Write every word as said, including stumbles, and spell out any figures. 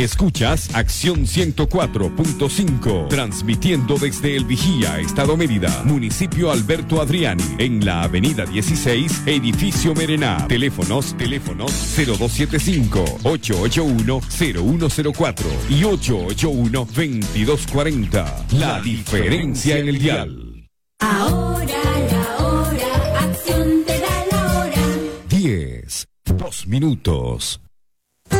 Escuchas Acción ciento cuatro punto cinco, transmitiendo desde El Vigía, Estado Mérida, municipio Alberto Adriani, en la avenida dieciséis, edificio Merená. Teléfonos, teléfonos cero dos siete cinco, ocho ocho uno, cero uno cero cuatro y ocho ocho uno, veintidós cuarenta. La diferencia en el dial. Ahora la hora, Acción te da la hora. diez, dos minutos.